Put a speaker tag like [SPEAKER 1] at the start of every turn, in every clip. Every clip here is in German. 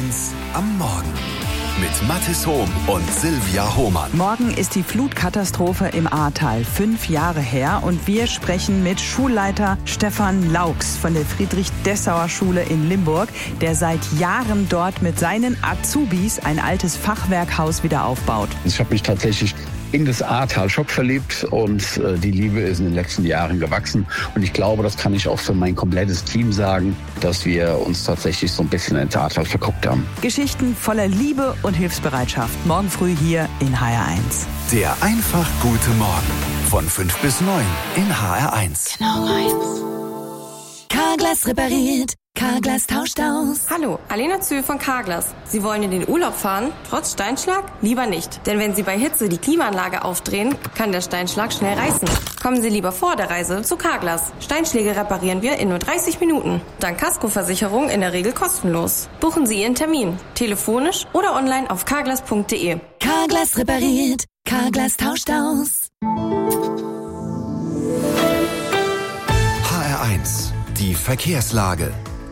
[SPEAKER 1] HR1 am Morgen. Mit Mathis Hohm und Silvia Hohmann.
[SPEAKER 2] Morgen ist die Flutkatastrophe im Ahrtal 5 Jahre her und wir sprechen mit Schulleiter Stefan Laux von der Friedrich-Dessauer-Schule in Limburg, der seit Jahren dort mit seinen Azubis ein altes Fachwerkhaus wieder aufbaut.
[SPEAKER 3] Ich habe mich tatsächlich in das Ahrtal Schock verliebt und die Liebe ist in den letzten Jahren gewachsen. Und ich glaube, das kann ich auch für mein komplettes Team sagen, dass wir uns tatsächlich so ein bisschen ins Ahrtal verguckt haben.
[SPEAKER 2] Geschichten voller Liebe und Hilfsbereitschaft. Morgen früh hier in HR1.
[SPEAKER 1] Der einfach gute Morgen von 5 bis 9 in HR1.
[SPEAKER 4] Genau meins. Carglass repariert. Carglass tauscht aus.
[SPEAKER 5] Hallo, Alena Zühl von Carglass. Sie wollen in den Urlaub fahren, trotz Steinschlag? Lieber nicht. Denn wenn Sie bei Hitze die Klimaanlage aufdrehen, kann der Steinschlag schnell reißen. Kommen Sie lieber vor der Reise zu Carglass. Steinschläge reparieren wir in nur 30 Minuten. Dank Kaskoversicherung in der Regel kostenlos. Buchen Sie Ihren Termin. Telefonisch oder online auf carglass.de.
[SPEAKER 4] Carglass repariert. Carglass tauscht aus.
[SPEAKER 1] HR1, die Verkehrslage.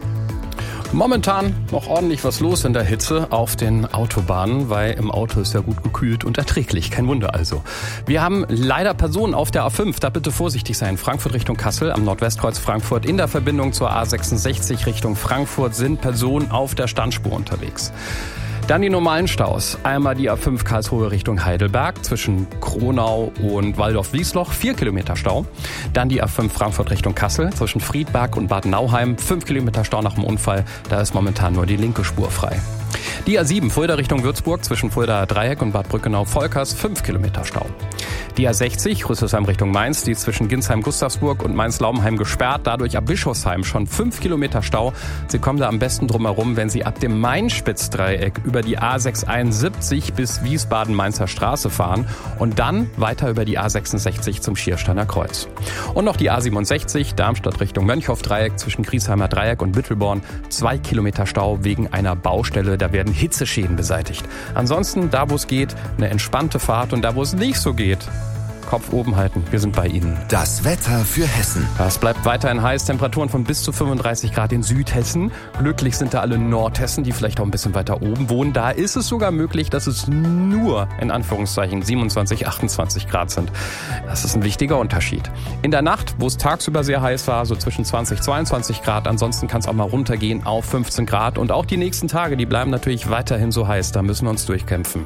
[SPEAKER 6] Momentan noch ordentlich was los in der Hitze auf den Autobahnen, weil im Auto ist ja gut gekühlt und erträglich. Kein Wunder also. Wir haben leider Personen auf der A5, da bitte vorsichtig sein. Frankfurt Richtung Kassel am Nordwestkreuz Frankfurt. In der Verbindung zur A66 Richtung Frankfurt sind Personen auf der Standspur unterwegs. Dann die normalen Staus. Einmal die A5 Karlsruhe Richtung Heidelberg zwischen Kronau und Waldorf-Wiesloch, 4 Kilometer Stau. Dann die A5 Frankfurt Richtung Kassel zwischen Friedberg und Bad Nauheim, 5 Kilometer Stau nach dem Unfall. Da ist momentan nur die linke Spur frei. Die A7 Fulda Richtung Würzburg zwischen Fulda Dreieck und Bad Brückenau-Volkers, 5 Kilometer Stau. Die A60 Rüsselsheim Richtung Mainz, die ist zwischen Ginsheim-Gustavsburg und Mainz-Laubenheim gesperrt, dadurch ab Bischofsheim schon 5 Kilometer Stau. Sie kommen da am besten drum herum, wenn Sie ab dem Main-Spitz-Dreieck über die A671 bis Wiesbaden-Mainzer Straße fahren und dann weiter über die A66 zum Schiersteiner Kreuz. Und noch die A67 Darmstadt Richtung Mönchhoff-Dreieck zwischen Griesheimer Dreieck und Büttelborn, 2 Kilometer Stau wegen einer Baustelle. Da werden Hitzeschäden beseitigt. Ansonsten, da wo es geht, eine entspannte Fahrt und da wo es nicht so geht, Kopf oben halten. Wir sind bei Ihnen.
[SPEAKER 1] Das Wetter für Hessen.
[SPEAKER 6] Es bleibt weiterhin heiß. Temperaturen von bis zu 35 Grad in Südhessen. Glücklich sind da alle Nordhessen, die vielleicht auch ein bisschen weiter oben wohnen. Da ist es sogar möglich, dass es nur, in Anführungszeichen, 27, 28 Grad sind. Das ist ein wichtiger Unterschied. In der Nacht, wo es tagsüber sehr heiß war, so zwischen 20, 22 Grad. Ansonsten kann es auch mal runtergehen auf 15 Grad. Und auch die nächsten Tage, die bleiben natürlich weiterhin so heiß. Da müssen wir uns durchkämpfen.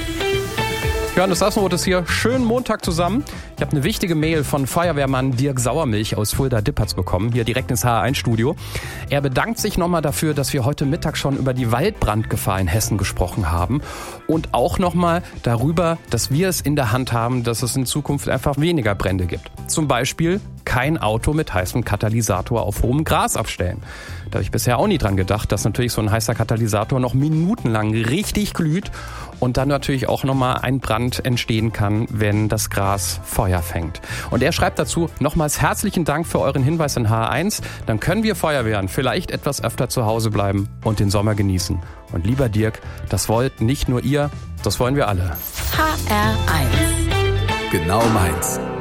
[SPEAKER 6] Johannes Sassenroth ist hier. Schönen Montag zusammen. Ich habe eine wichtige Mail von Feuerwehrmann Dirk Sauermilch aus Fulda-Dippertz bekommen, hier direkt ins HR1-Studio. Er bedankt sich nochmal dafür, dass wir heute Mittag schon über die Waldbrandgefahr in Hessen gesprochen haben und auch nochmal darüber, dass wir es in der Hand haben, dass es in Zukunft einfach weniger Brände gibt. Zum Beispiel kein Auto mit heißem Katalysator auf hohem Gras abstellen. Da habe ich bisher auch nie dran gedacht, dass natürlich so ein heißer Katalysator noch minutenlang richtig glüht und dann natürlich auch nochmal ein Brand entstehen kann, wenn das Gras Feuer fängt. Und er schreibt dazu, nochmals herzlichen Dank für euren Hinweis in HR1. Dann können wir Feuerwehren vielleicht etwas öfter zu Hause bleiben und den Sommer genießen. Und lieber Dirk, das wollt nicht nur ihr, das wollen wir alle.
[SPEAKER 4] HR1.
[SPEAKER 1] Genau meins.